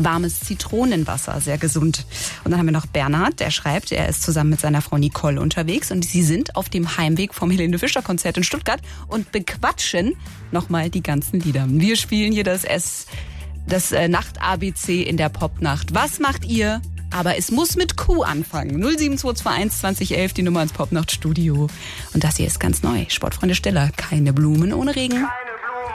warmes Zitronenwasser, sehr gesund. Und dann haben wir noch Bernhard, der schreibt, er ist zusammen mit seiner Frau Nicole unterwegs und sie sind auf dem Heimweg vom Helene Fischer Konzert in Stuttgart und bequatschen nochmal die ganzen Lieder. Wir spielen hier das Nacht-ABC in der Popnacht. Was macht ihr? Aber es muss mit Q anfangen. 07221 2011, die Nummer ins Popnacht-Studio. Und das hier ist ganz neu. Sportfreunde Stiller, keine Blumen ohne Regen.